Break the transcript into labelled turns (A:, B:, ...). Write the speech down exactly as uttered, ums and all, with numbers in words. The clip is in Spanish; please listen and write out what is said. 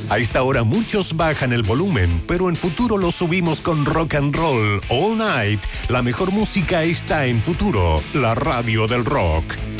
A: A esta hora muchos bajan el volumen, pero en Futuro lo subimos con rock and roll all night. La mejor música está en Futuro, la radio del rock.